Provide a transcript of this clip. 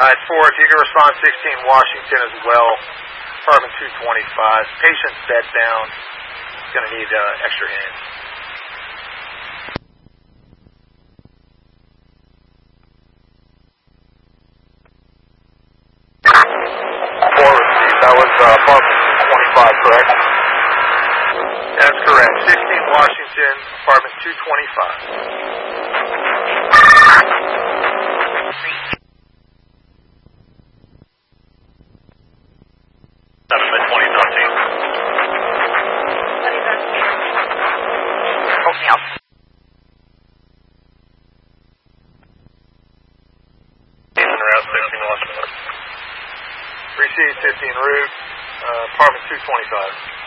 4, if you can respond 16 Washington as well, apartment 225. Patient's bed down. Going to need extra hands. That was apartment 25, correct? That's correct. 16 Washington, apartment 225. 2013. Opening up. Route 16 Washington. Received 15 route, apartment 225.